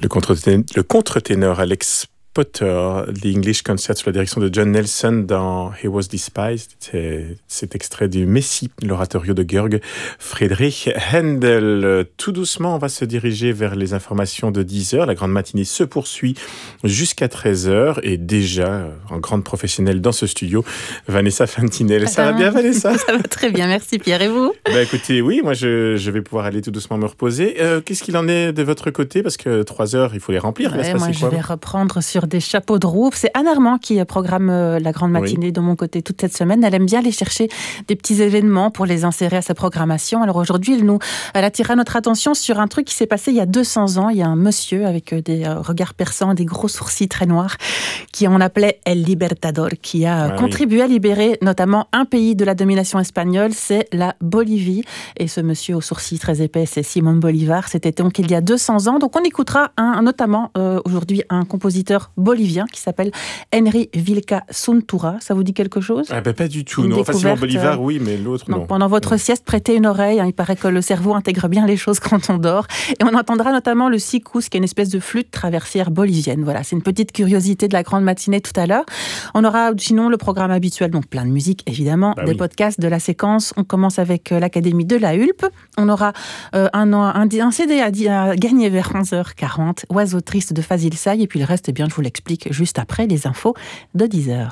Le contre-ténor Alex Potter, The English Concert sous la direction de John Nelson dans He Was Despised. C'est cet extrait du Messie, l'oratorio de Georg Friedrich Händel. Tout doucement, on va se diriger vers les informations de 10h. La grande matinée se poursuit jusqu'à 13h et déjà, en grande professionnelle dans ce studio, Vanessa Fantinel. Ça va bien, Vanessa? Ça va très bien, merci Pierre. Et vous? Écoutez, oui, moi je vais pouvoir aller tout doucement me reposer. Qu'est-ce qu'il en est de votre côté? Parce que 3 heures, il faut les remplir. Moi, je vais reprendre sur des chapeaux de roue. C'est Anne Armand qui programme la grande matinée de mon côté toute cette semaine. Elle aime bien aller chercher des petits événements pour les insérer à sa programmation. Alors aujourd'hui, elle attira notre attention sur un truc qui s'est passé il y a 200 ans. Il y a un monsieur avec des regards perçants, des gros sourcils très noirs, qui on appelait El Libertador, qui a contribué à libérer notamment un pays de la domination espagnole, c'est la Bolivie. Et ce monsieur aux sourcils très épais, c'est Simón Bolívar. C'était donc il y a 200 ans. Donc on écoutera notamment aujourd'hui un compositeur bolivien qui s'appelle Henry Vilca Suntura. Ça vous dit quelque chose? Pas du tout, non. Enfin, Simón Bolívar, oui, mais l'autre, non. Pendant votre sieste, prêtez une oreille. Il paraît que le cerveau intègre bien les choses quand on dort. Et on entendra notamment le sikus, qui est une espèce de flûte traversière bolivienne. Voilà, c'est une petite curiosité de la grande matinée tout à l'heure. On aura sinon le programme habituel, donc plein de musique, évidemment, des podcasts, de la séquence. On commence avec l'Académie de la Hulpe. On aura un CD à gagner vers 11h40, Oiseau triste de Fazil Say. Et puis le reste, je vous l'explique juste après les infos de 10h.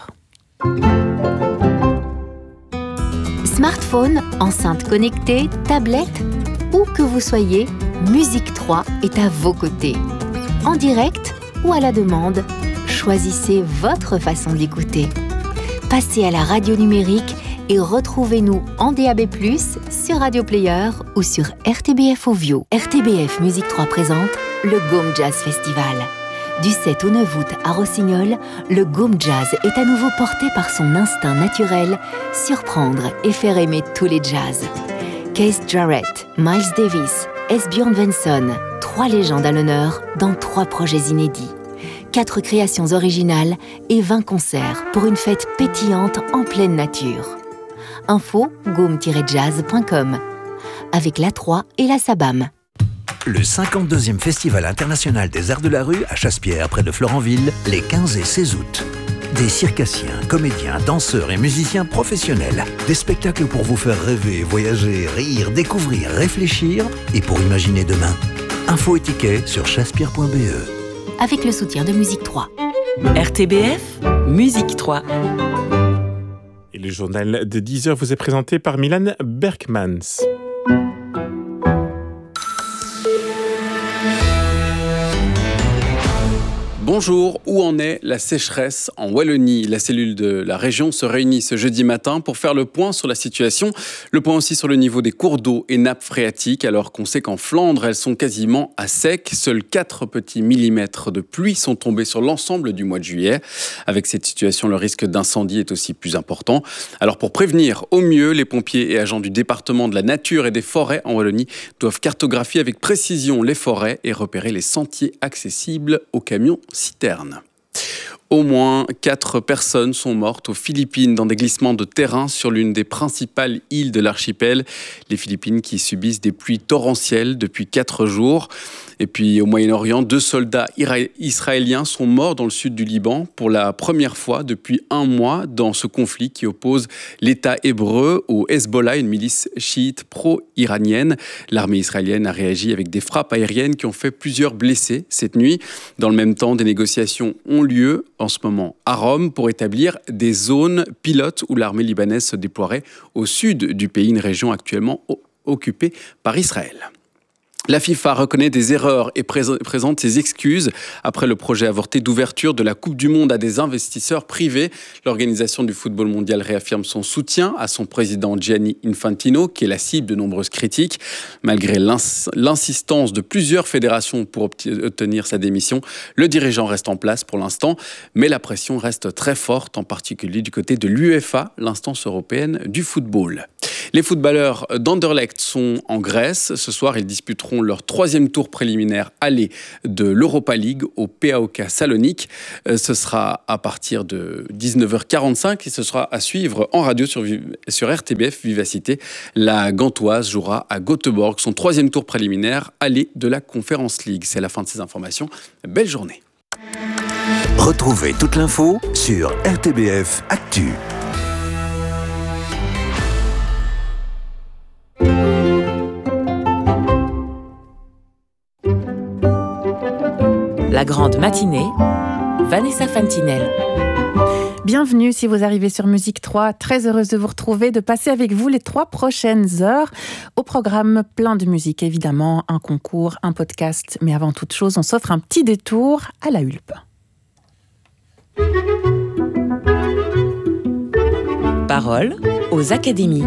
Smartphone, enceinte connectée, tablette, où que vous soyez, Musique 3 est à vos côtés. En direct ou à la demande, choisissez votre façon d'écouter. Passez à la radio numérique et retrouvez-nous en DAB+, sur Radio Player ou sur RTBF Ovio. RTBF Musique 3 présente le Gaume Jazz Festival. Du 7 au 9 août à Rossignol, le Gaume Jazz est à nouveau porté par son instinct naturel, surprendre et faire aimer tous les jazz. Keith Jarrett, Miles Davis, Esbjörn Svensson, 3 légendes à l'honneur dans 3 projets inédits. 4 créations originales et 20 concerts pour une fête pétillante en pleine nature. Info gaume-jazz.com avec la 3 et la Sabam. Le 52e Festival international des arts de la rue à Chassepierre, près de Florenville, les 15 et 16 août. Des circassiens, comédiens, danseurs et musiciens professionnels. Des spectacles pour vous faire rêver, voyager, rire, découvrir, réfléchir et pour imaginer demain. Infos et tickets sur chassepierre.be. Avec le soutien de Musique 3. RTBF, Musique 3. Et le journal de 10h vous est présenté par Milan Berkmans. Bonjour, où en est la sécheresse en Wallonie? La cellule de la région se réunit ce jeudi matin pour faire le point sur la situation. Le point aussi sur le niveau des cours d'eau et nappes phréatiques, alors qu'on sait qu'en Flandre, elles sont quasiment à sec. Seuls 4 petits millimètres de pluie sont tombés sur l'ensemble du mois de juillet. Avec cette situation, le risque d'incendie est aussi plus important. Alors pour prévenir au mieux, les pompiers et agents du département de la nature et des forêts en Wallonie doivent cartographier avec précision les forêts et repérer les sentiers accessibles aux camions citernes. Au moins 4 personnes sont mortes aux Philippines dans des glissements de terrain sur l'une des principales îles de l'archipel. Les Philippines qui subissent des pluies torrentielles depuis 4 jours. Et puis au Moyen-Orient, 2 soldats israéliens sont morts dans le sud du Liban pour la première fois depuis 1 mois dans ce conflit qui oppose l'État hébreu au Hezbollah, une milice chiite pro-iranienne. L'armée israélienne a réagi avec des frappes aériennes qui ont fait plusieurs blessés cette nuit. Dans le même temps, des négociations ont lieu en ce moment à Rome pour établir des zones pilotes où l'armée libanaise se déploierait au sud du pays, une région actuellement occupée par Israël. La FIFA reconnaît des erreurs et présente ses excuses après le projet avorté d'ouverture de la Coupe du Monde à des investisseurs privés. L'organisation du football mondial réaffirme son soutien à son président Gianni Infantino, qui est la cible de nombreuses critiques. Malgré l'insistance de plusieurs fédérations pour obtenir sa démission, le dirigeant reste en place pour l'instant, mais la pression reste très forte, en particulier du côté de l'UEFA, l'instance européenne du football. Les footballeurs d'Anderlecht sont en Grèce. Ce soir, ils disputeront affronteront leur 3e tour préliminaire aller de l'Europa League au PAOK Salonique. Ce sera à partir de 19h45 et ce sera à suivre en radio sur RTBF Vivacité. La Gantoise jouera à Göteborg son 3e tour préliminaire aller de la Conference League. C'est la fin de ces informations. Belle journée. Retrouvez toute l'info sur RTBF Actu. La grande matinée, Vanessa Fantinel. Bienvenue si vous arrivez sur Musique 3. Très heureuse de vous retrouver, de passer avec vous les 3 prochaines heures. Au programme, plein de musique, évidemment, un concours, un podcast. Mais avant toute chose, on s'offre un petit détour à la Hulpe. Parole aux académies.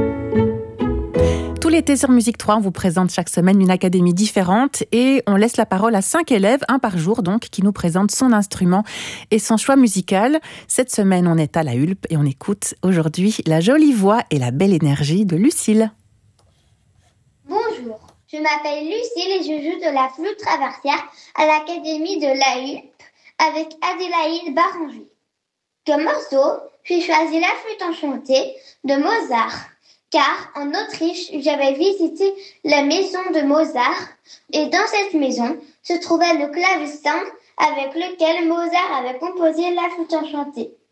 Tout l'été sur Musique 3, on vous présente chaque semaine une académie différente et on laisse la parole à 5 élèves, un par jour donc, qui nous présentent son instrument et son choix musical. Cette semaine, on est à la Hulpe et on écoute aujourd'hui la jolie voix et la belle énergie de Lucille. Bonjour, je m'appelle Lucille et je joue de la flûte traversière à l'académie de la Hulpe avec Adélaïde Baranjou. Comme morceau, j'ai choisi la flûte enchantée de Mozart. Car en Autriche, j'avais visité la maison de Mozart et dans cette maison se trouvait le clavecin avec lequel Mozart avait composé la flûte enchantée.